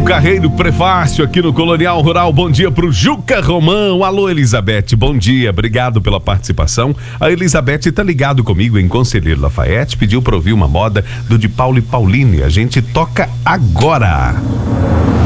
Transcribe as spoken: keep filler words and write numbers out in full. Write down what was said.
João Carreiro, prefácio aqui no Colonial Rural. Bom dia pro Juca Romão. Alô, Elizabeth, bom dia, obrigado pela participação. A Elizabeth tá ligado comigo em Conselheiro Lafayette, pediu pra ouvir uma moda do de Paulo e Pauline. A gente toca agora.